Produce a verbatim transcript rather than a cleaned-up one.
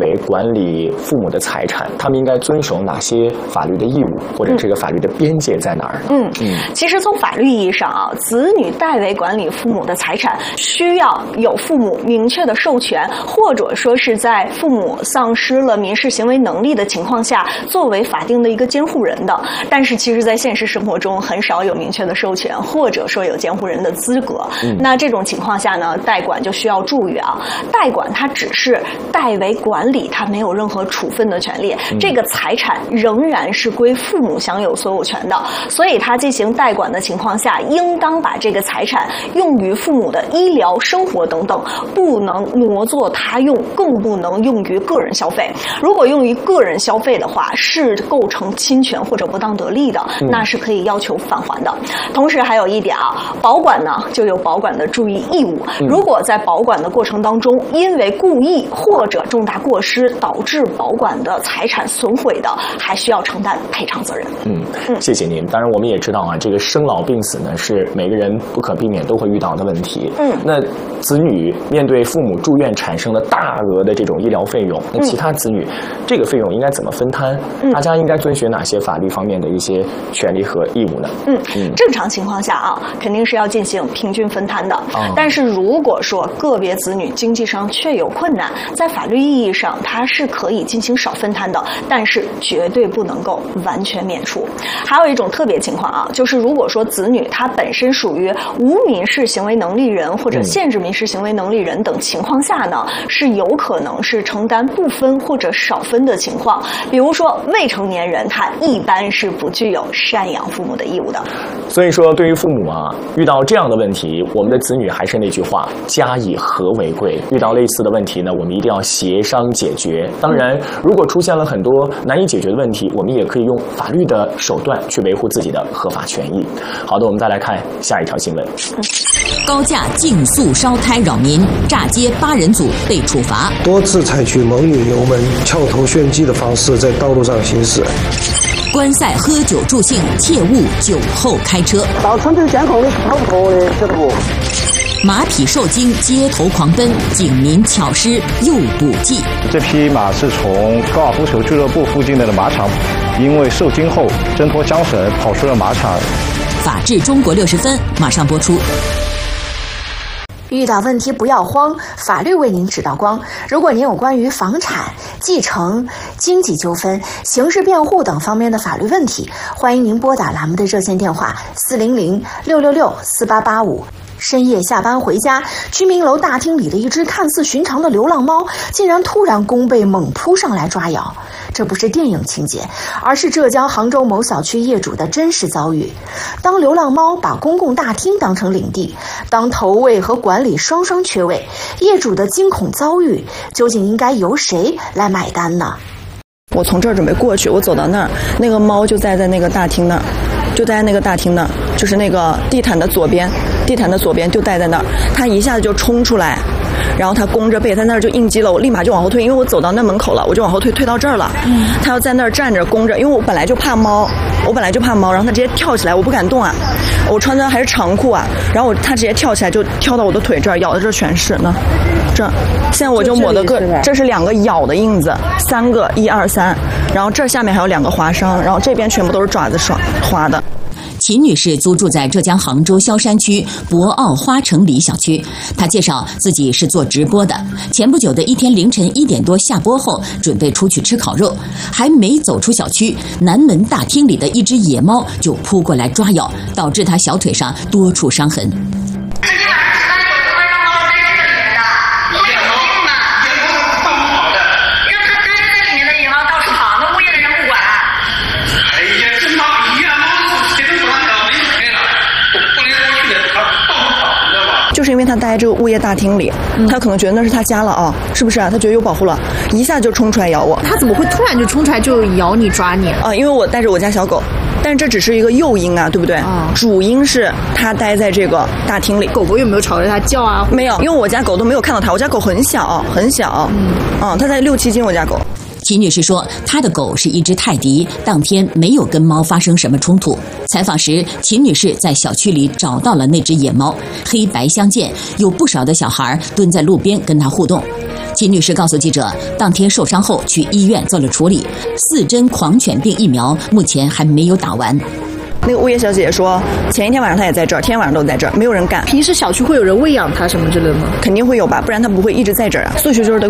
为管理父母的财产，他们应该遵守哪些法律的义务，或者这个法律的边界在哪儿呢？ 嗯嗯，其实从法律意义上啊，子女代为管理父母的财产，需要有父母明确的授权，或者说是在父母丧失了民事行为能力的情况下，作为法定的一个监护人的。但是其实在现实生活中很少有明确的授权，或者说有监护人的资格。嗯、那这种情况下呢，代管就需要注意啊，代管它只是代为管理，它没有任何处分的权利，嗯、这个财产仍然是归父母享有所有权的。所以他进行代管的情况下，应当把这个财产用于父母的医疗、生活等等，不能挪作他用，更不能用于个人消费。如果用于个人消费的话，是构成侵权或者不当得利的，嗯、那是可以要求返还的。同时还有一点啊，保管呢就有保管的注意义务。嗯、如果在保管的过程当中，因为故意或者重大过失导致保管的财产损毁的，还需要承担赔偿责任。 嗯嗯，谢谢您。当然，我们也知道啊，这个生老病死呢是每个人不可避免都会遇到的问题。嗯，那子女面对父母住院产生了大额的这种医疗费用，那其他子女、嗯、这个费用应该怎么分摊？嗯、大家应该遵循哪些法律方面的一些权利和义务呢？ 嗯嗯，正常情况下啊，肯定是要进行平均分摊的。啊、但是如果说个别子女经济上确有困难，在法律意义上它是可以进行少分摊的，但是绝对不能够完全免除。还有一种特别情况啊，就是如果说子女他本身属于无民事行为能力人或者限制民事行为能力人等情况下呢，嗯、是有可能是承担不分或者少分的情况。比如说未成年人，他一般是不具有赡养父母的义务的。 所以说，对于父母啊，遇到这样的问题，我们的子女还是那句话，家以和为贵。遇到类似的问题呢，我们一定要协商解决。当然，如果出现了很多难以解决的问题，我们也可以用法律的手段去维护自己的合法权益。好的，我们再来看下一条新闻。 高价竞速烧胎扰民，炸街八人组被处罚。 多次采取猛女油门、翘头炫技的方式在道路上行驶。 观赛喝酒助兴，切勿酒后开车。 到村子监控的跑不脱的，晓得不？ 马匹受惊，街头狂奔，警民巧施诱捕计。 这匹马是从高尔夫球俱乐部附近的马场，因为受惊后挣脱缰绳，跑出了马场。 法治中国六十分马上播出。 遇到问题不要慌，法律为您指道光。如果您有关于房产、继承、经济纠纷、刑事辩护等方面的法律问题，欢迎您拨打栏目的热线电话四零零六六六四八八五。深夜下班回家，居民楼大厅里的一只看似寻常的流浪猫，竟然突然弓背猛扑上来抓咬。这不是电影情节，而是浙江杭州某小区业主的真实遭遇。当流浪猫把公共大厅当成领地，当投喂和管理双双缺位，业主的惊恐遭遇究竟应该由谁来买单呢？ 我从这儿准备过去，我走到那儿，那个猫就待在那个大厅那儿，就待在那个大厅那儿，就是那个地毯的左边，地毯的左边就待在那儿，它一下子就冲出来，然后它弓着背在那儿就应激了，我立马就往后退，因为我走到那门口了，我就往后退，退到这儿了。嗯，它要在那儿站着弓着，因为我本来就怕猫，我本来就怕猫，然后它直接跳起来，我不敢动啊，我穿的还是长裤啊，然后我它直接跳起来就跳到我的腿这儿，咬的这全是呢，这现在我就抹的个，这是两个咬的印子，三个，一二三，然后这下面还有两个划伤，然后这边全部都是爪子刷划的。 秦女士租住在浙江杭州萧山区博奥花城里小区，她介绍自己是做直播的，前不久的一天凌晨一点多下播后，准备出去吃烤肉，还没走出小区，南门大厅里的一只野猫就扑过来抓咬，导致她小腿上多处伤痕。 就是因为他待在这个物业大厅里，嗯、他可能觉得那是他家了啊，是不是啊？他觉得有保护了，一下就冲出来咬我。 他怎么会突然就冲出来就咬你抓你啊？因为我带着我家小狗，但是这只是一个诱因啊，对不对？啊、主因是他待在这个大厅里。 狗狗有没有朝着他叫啊？ 没有，因为我家狗都没有看到他，我家狗很小很小，嗯，啊，它才六七斤，我家狗。 秦女士说，她的狗是一只泰迪，当天没有跟猫发生什么冲突。采访时，秦女士在小区里找到了那只野猫，黑白相间，有不少的小孩蹲在路边跟它互动。秦女士告诉记者，当天受伤后去医院做了处理，四针狂犬病疫苗目前还没有打完。 那个物业小姐姐说，前一天晚上她也在这儿，天天晚上都在这儿，没有人干。 平时小区会有人喂养它什么之类的吗？ 肯定会有吧，不然她不会一直在这儿啊。所以说就是